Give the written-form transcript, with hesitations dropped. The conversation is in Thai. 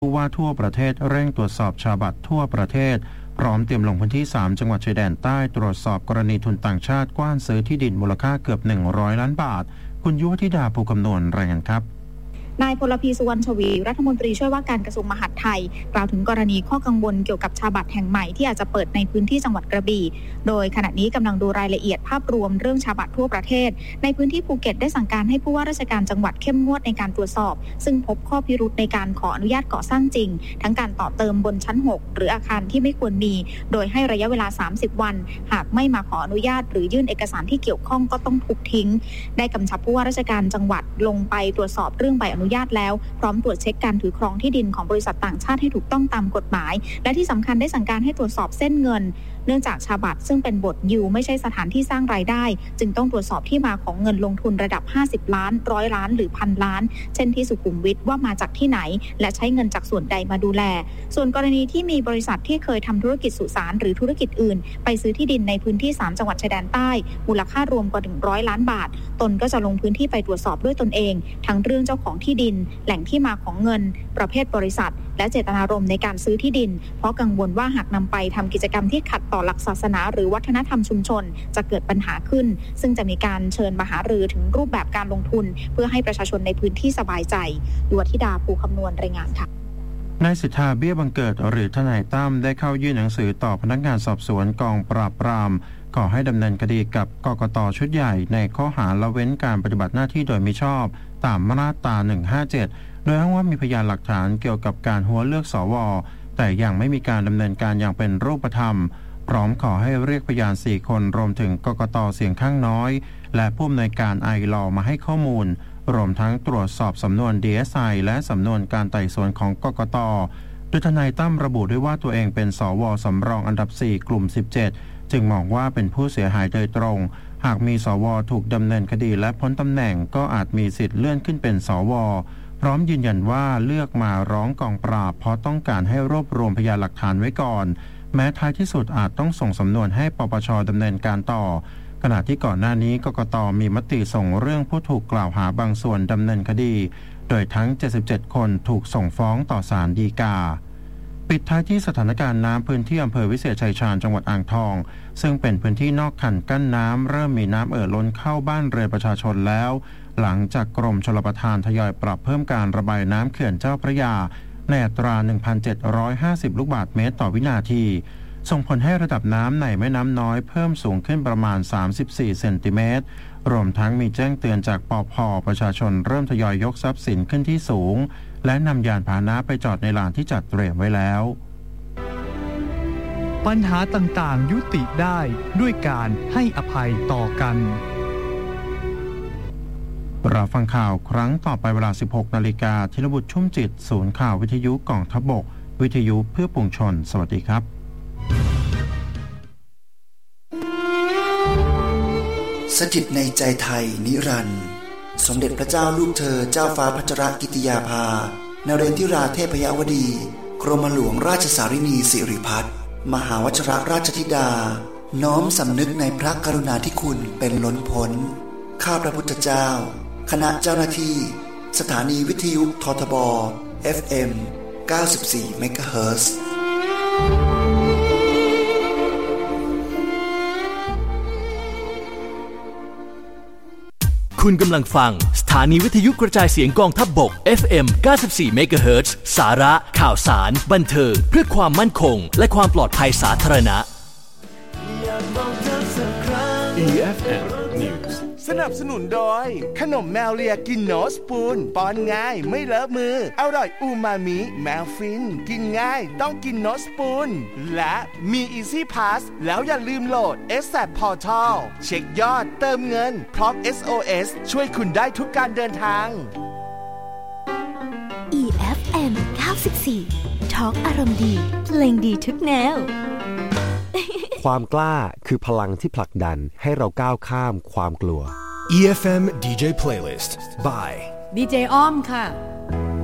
ผู้ว่าทั่วประเทศเร่งตรวจสอบชาวบัตรทั่วประเทศพร้อมเตรียมลงพื้นที่3จังหวัดชายแดนใต้ตรวจสอบกรณีทุนต่างชาติกว้านซื้อที่ดินมูลค่าเกือบ100 ล้านบาทคุณยุวธิดาภูคำนวณรายงานครับนายพลพีสุวรรณชวีรัฐมนตรีช่วยว่าการกระทรวงมหาดไทยกล่าวถึงกรณีข้อกังวลเกี่ยวกับชาบัตรแห่งใหม่ที่อาจจะเปิดในพื้นที่จังหวัดกระบี่โดยขณะนี้กำลังดูรายละเอียดภาพรวมเรื่องชาบัตรทั่วประเทศในพื้นที่ภูเก็ตได้สั่งการให้ผู้ว่าราชการจังหวัดเข้มงวดในการตรวจสอบซึ่งพบข้อพิรุธในการขออนุญาตก่อสร้างจริงทั้งการต่อเติมบนชั้น6หรืออาคารที่ไม่ควรมีโดยให้ระยะเวลา30วันหากไม่มาขออนุญาตหรือยื่นเอกสารที่เกี่ยวข้องก็ต้องถูกทิ้งได้กำชับผู้ว่าราชการจังหวัดลงไปตรวจสอบเรื่องใบอนุญาตแล้วพร้อมตรวจเช็คการถือครองที่ดินของบริษัทต่างชาติให้ถูกต้องตามกฎหมายและที่สำคัญได้สั่งการให้ตรวจสอบเส้นเงินเนื่องจากชาบัตรซึ่งเป็นบทยิวไม่ใช่สถานที่สร้างรายได้จึงต้องตรวจสอบที่มาของเงินลงทุนระดับ50ล้าน100ล้านหรือ1,000ล้านเช่นที่สุขุมวิทว่ามาจากที่ไหนและใช้เงินจากส่วนใดมาดูแลส่วนกรณีที่มีบริษัทที่เคยทำธุรกิจสุสานหรือธุรกิจอื่นไปซื้อที่ดินในพื้นที่3จังหวัดชายแดนใต้มูลค่ารวมกว่า100ล้านบาทตนก็จะลงพื้นที่ไปตรวจสอบด้วยตนเองทั้งเรื่องเจ้าของที่ดินแหล่งที่มาของเงินประเภทบริษัทและเจตนารมณ์ในการซื้อที่ดินเพราะกังวลว่าหากนำไปทำกิจกรรมที่ขัดต่อหลักศาสนาหรือวัฒนธรรมชุมชนจะเกิดปัญหาขึ้นซึ่งจะมีการเชิญมาหารือถึงรูปแบบการลงทุนเพื่อให้ประชาชนในพื้นที่สบายใจยุวธิดาภูคำนวณรายงานค่ะนายสิทธาเบี้ยบังเกิดหรือทนายตั้มได้เข้ายื่นหนังสือต่อพนักงานสอบสวนกองปราบปรามขอให้ดำเนินคดีกับกกต.ชุดใหญ่ในข้อหาละเว้นการปฏิบัติหน้าที่โดยมิชอบตามมาตรา157โดยอ้างว่ามีพยานหลักฐานเกี่ยวกับการหัวเลือกสวแต่ยังไม่มีการดำเนินการอย่างเป็นรูปธรรมพร้อมขอให้เรียกพยาน4คนรวมถึงกกต.เสียงข้างน้อยและผู้อำนวยการไอลอมาให้ข้อมูลรวมทั้งตรวจสอบสำนวน DSI และสำนวนการไต่สวนของกกต.โดยทนายตั้มระบุด้วยว่าตัวเองเป็นสว.สำรองอันดับ4กลุ่ม17จึงมองว่าเป็นผู้เสียหายโดยตรงหากมีสว.ถูกดำเนินคดีและพ้นตำแหน่งก็อาจมีสิทธิ์เลื่อนขึ้นเป็นสว.พร้อมยืนยันว่าเลือกมาร้องกองปราบเพราะต้องการให้รวบรวมพยานหลักฐานไว้ก่อนแม้ท้ายที่สุดอาจต้องส่งสำนวนให้ปปช.ดำเนินการต่อขณะที่ก่อนหน้านี้กกต.มีมติส่งเรื่องผู้ถูกกล่าวหาบางส่วนดำเนินคดีโดยทั้ง77คนถูกส่งฟ้องต่อศาลฎีกาปิดท้ายที่สถานการณ์น้ำพื้นที่อำเภอวิเศษชัยชาญจังหวัดอ่างทองซึ่งเป็นพื้นที่นอกคันกั้นน้ำเริ่มมีน้ำล้นเข้าบ้านเรือนประชาชนแล้วหลังจากกรมชลประทานทยอยปรับเพิ่มการระบายน้ำเขื่อนเจ้าพระยาในอัตรา 1,750 ลูกบาศก์เมตรต่อวินาทีส่งผลให้ระดับน้ำในแม่น้ำน้อยเพิ่มสูงขึ้นประมาณ34เซนติเมตรรวมทั้งมีแจ้งเตือนจากปภ.ประชาชนเริ่มทยอยยกทรัพย์สินขึ้นที่สูงและนำยานพาหนะไปจอดในลานที่จัดเตรียมไว้แล้วปัญหาต่างๆยุติได้ด้วยการให้อภัยต่อกันเราฟังข่าวครั้งต่อไปเวลา 16 นาฬิกาธีรบุตรชุ่มจิตศูนย์ข่าววิทยุกองทัพบกวิทยุเพื่อปวงชนสวัสดีครับสถิตในใจไทยนิรันดร์สมเด็จพระเจ้าลูกเธอเจ้าฟ้าพัชรกิติยาภานเรศวราเทพยวดีกรมหลวงราชสารินีสิริพัฒน์มหาวชิรราชธิดาน้อมสำนึกในพระกรุณาธิคุณเป็นล้นพ้นข้าพระพุทธเจ้าคณะเจ้าหน้าที่สถานีวิทยุททบ FM 94 เมกะเฮิรตซ์คุณกำลังฟังสถานีวิทยุกระจายเสียงกองทัพบก FM 94 เมกะเฮิรตซ์สาระข่าวสารบันเทิงเพื่อความมั่นคงและความปลอดภัยสาธารณะ EFM News สนับสนุนโดยขนมแมวเลียกินโนสปูนป้อนง่ายไม่เลอะมืออร่อยอูมามิแมวฟินกินง่ายต้องกินโนสปูนและมี Easy Pass แล้วอย่าลืมโหลด ASAP Portal เช็คยอดเติมเงินพร้อม SOS ช่วยคุณได้ทุกการเดินทาง EFM 94 Talk อารมณ์ดีเพลงดีทุกแนวความกล้าคือพลังที่ผลักดันให้เราก้าวข้ามความกลัว EFM DJ Playlist by DJ อ้อมค่ะ